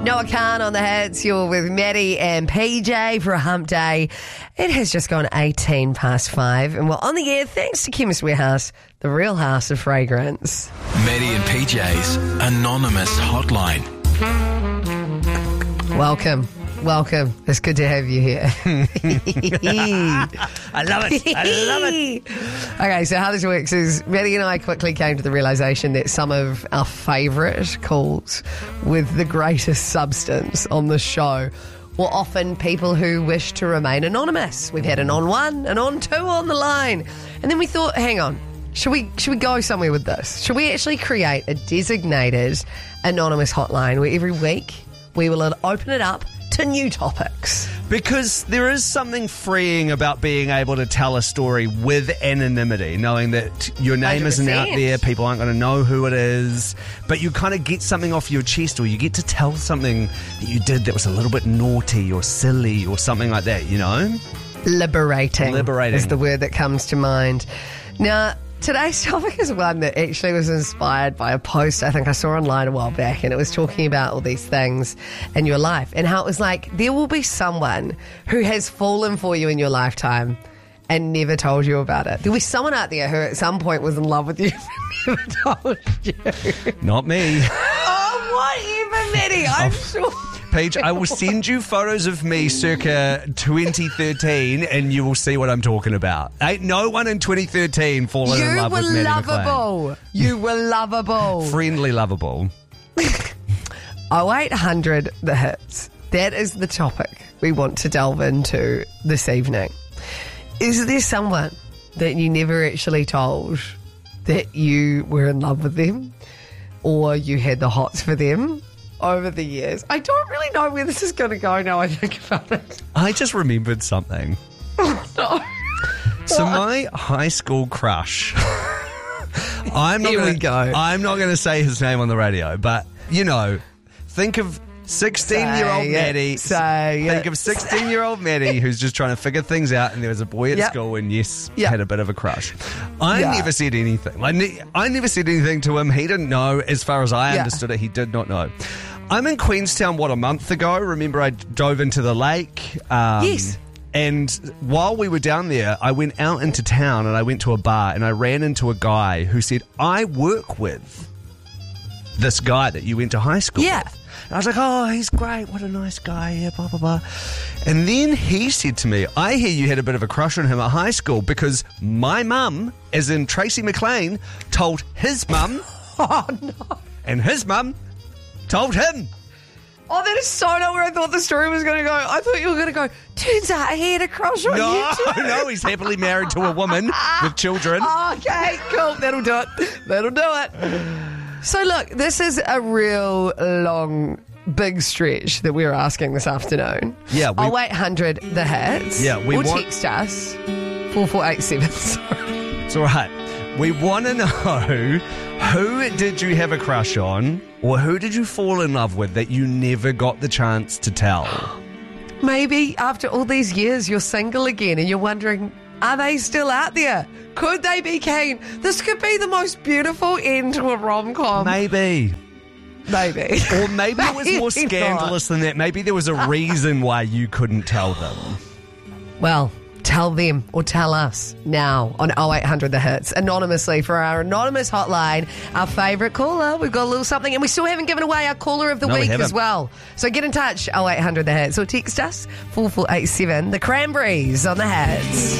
Noah Khan on the hits. You're with Maddie and PJ for a hump day. It has just gone 18 past 5 and we're on the air thanks to Chemist Warehouse, the real house of fragrance. Maddie and PJ's Anonymous Hotline. Welcome. It's good to have you here. I love it. Okay, so how this works is Maddie and I quickly came to the realisation that some of our favourite calls with the greatest substance on the show were often people who wish to remain anonymous. We've had an on one, an on two on the line. And then we thought, hang on, should we go somewhere with this? Should we actually create a designated anonymous hotline where every week we will open it up to new topics? Because there is something freeing about being able to tell a story with anonymity, knowing that your name 100%. Isn't out there, people aren't going to know who it is, but you kind of get something off your chest, or you get to tell something that you did that was a little bit naughty or silly or something like that, you know? Liberating is the word that comes to mind. Now, today's topic is one that actually was inspired by a post I think I saw online a while back, and it was talking about all these things in your life and how it was like there will be someone who has fallen for you in your lifetime and never told you about it. There'll be someone out there who at some point was in love with you and never told you. Not me. Oh, whatever, Maddie. I'm sure. Paige, I will send you photos of me circa 2013 and you will see what I'm talking about. Ain't no one in 2013 fallen in love with Maddie McLean. You were lovable. Friendly lovable. 0800 the hits. That is the topic we want to delve into this evening. Is there someone that you never actually told that you were in love with them or you had the hots for them over the years? I don't really know where this is going to go now I think about it. I just remembered something. No. So my high school crush, I'm not going to say his name on the radio, but, you know, think of 16-year-old Maddie. Think of 16-year-old Maddie who's just trying to figure things out, and there was a boy at school and had a bit of a crush. I never said anything. I never said anything to him. He didn't know. As far as I understood it, he did not know. I'm in Queenstown, a month ago. Remember I dove into the lake? Yes. And while we were down there, I went out into town and I went to a bar and I ran into a guy who said, I work with this guy that you went to high school with. And I was like, oh, he's great. What a nice guy. Yeah, blah, blah, blah. And then he said to me, I hear you had a bit of a crush on him at high school because my mum, as in Tracy McLean, told his mum. Oh, no. And his mum told him. Oh, that is so not where I thought the story was going to go. I thought you were going to go, turns out he had a crush on you too. No, he's happily married to a woman with children. Okay, cool. That'll do it. So look, this is a real long, big stretch that we're asking this afternoon. Yeah. 0800 the hits. Yeah, or text us 4487. Sorry. It's all right. We want to know, who did you have a crush on, or who did you fall in love with that you never got the chance to tell? Maybe after all these years you're single again and you're wondering, are they still out there? Could they be keen? This could be the most beautiful end to a rom-com. Maybe. Or maybe it was more scandalous than that. Maybe there was a reason why you couldn't tell them. Well, tell them or tell us now on 0800 the hits anonymously for our anonymous hotline. Our favourite caller. We've got a little something, and we still haven't given away our caller of the week as well. So get in touch 0800 the hits or text us 4487. The Cranberries on the hits.